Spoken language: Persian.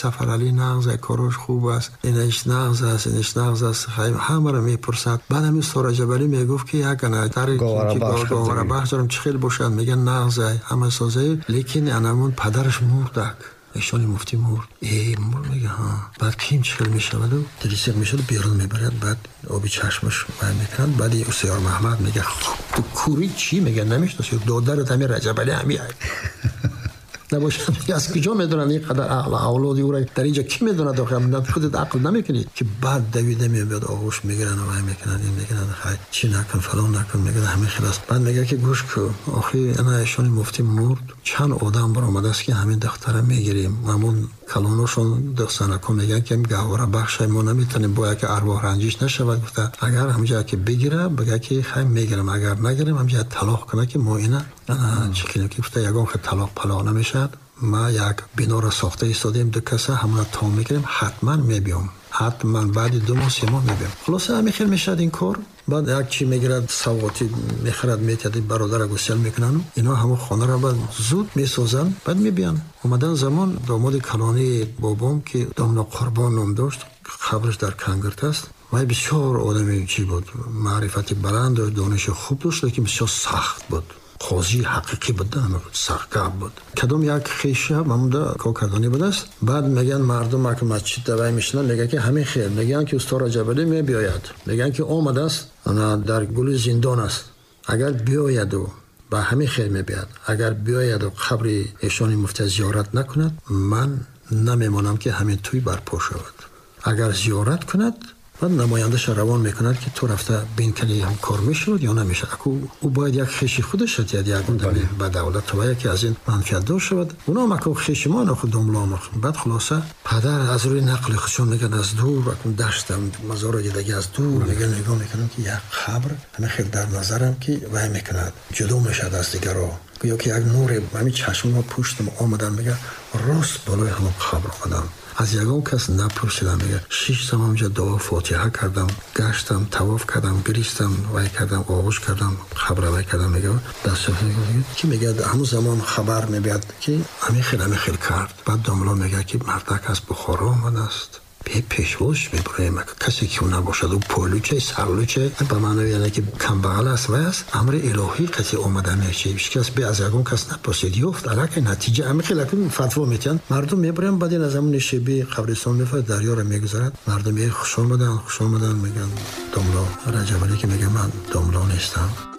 سفر علی نغز کاروش خوب است، اینش نغز است، اینش نغز است، همه رو میپرسد. بعد همین سورا جبلی میگفت که یک نتاری که گوهر بخش دارم چخیل باشد، میگن نغز همه سازه، لیکن انمون پدرش مردک، ایشون مفتی مرد. مرد میگه ها. بعد کیم چخیل میشود و دریسیق میشود بیرون میبرد، بعد آبی چشمش باید میکنند. بعد سیار محمد میگه تو کوری چی؟ میگه نمیشناسی دودرت همین رجبلی همی نباشه. از کجا میدونن این قدر عقل اولادی او را در اینجا کی میدونه؟ داخل من خودت عقل نمیکنی که بعد دویده میاد آغوش میگیرن و میکنن این میکنن خیر چی نکن فلان نکن، میگه همین خلاص. بعد میگه که گوش کو آخی انا ایشون مفتی مرد، چند آدم برآمده است که همین دختره میگیریم، همون کلانوشون دخترکو میگن که گوهر بخش ما نمیتونیم باید که ارواح رنجش نشود. گفته اگر همینجا که بگیره بگه که خیر میگیرم، اگر نگیرم همینجا طلاق کنه که ما اینا چکنیم که گفته یگان که طلاق پلا نمیشد. ما یک بنا را ساخته ایستادیم دو کسه همون تا میگیریم حتما میبیم، حتما بعد 2 ماه 3 ماه میبیم. خلاصه همین خیلی میشد این کار. بعد یک چی میگیرد سوغاتی میخرد میتید برادر گسل میکنن، اینا همون خانه را بعد زود میسازن بعد میبین. اومدن زمان داماد کلانی بابام که دامنا قربان نام داشت، خبرش در کنگرت است. ما بسیار آدمی چی بود، معرفتی بلند و دانش خوب داشت، لیکن بسیار سخت بود. قاضی حقیقی بود، سخت بود. کدام یک خیشه مموده کوکردانی بود است. بعد میگن مردم که مسجد دوای میشنن میگن که همین خیر، میگن که استاد جبلی می بیاید، میگن که اومده است انا در گل زندان است، اگر بیاید و با همین خیر میبیاد، اگر بیاید و قبر ایشان مفتی زیارت نکند من نمیمانم که همین توی برپا شود. اگر زیارت کند و نمایندش روان میکند که تو رفته بین کلی هم کار میشود یا نمیشه. او باید یک خیشی خودش شد، یک دمی به دولت تو که از این منفعت دار شود. اونا مکو خیشی ما نخود دملا. بعد خلاصه پدر از روی نقل خودشون میگن از دور و دشتم مزار دیگه از دور میگن نگاه میکنم که یک قبر همه خیلی در نظرم که وای میکند جدا میشد از دیگرها، یا که یک نور همین چشم ما پشتم آمدن میگه راست بالای همون قبر آمدم. از یگان کس نپرسیدم، میگه 6 تا اونجا دعا فاتحه کردم، گشتم طواف کردم، گریستم وای کردم، آغوش کردم، خبر وای کردم. میگه دست کی میگه همون زمان خبر میاد که همین خیلی کرد. بعد داملا میگه که مردک از بخارا آمده است، پیشوش میبریم کسی که نباشد و پولوچه سرلوچه به معنی یعنی که کم بغل است و است امر الهی کسی اومده میشه. هیچ کس به از یگان کس نپرسید یافت علاقه نتیجه همین خیلی فتوا میتن مردم میبرن. بعد از همون شبی قبرستان میفرد دریا رو میگذارد، مردم خوش آمدن میگن داملا رجبلی که میگه من داملا نیستم.